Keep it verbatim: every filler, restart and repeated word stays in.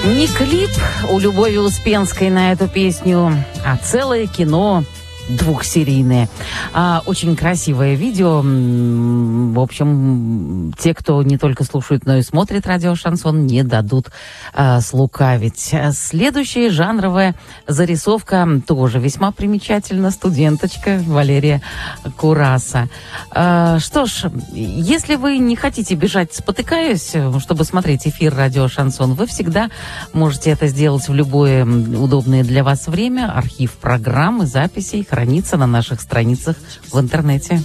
Не клип у Любови Успенской на эту песню, а целое кино двухсерийное. А, очень красивое видео. В общем, те, кто не только слушает, но и смотрит радио «Шансон», не дадут а, слукавить. Следующая жанровая зарисовка тоже весьма примечательна. Студенточка Валерия Кураса. А, что ж, если вы не хотите бежать, спотыкаясь, чтобы смотреть эфир радио «Шансон», вы всегда можете это сделать в любое удобное для вас время. Архив программ и записей хранится на наших страницах в интернете.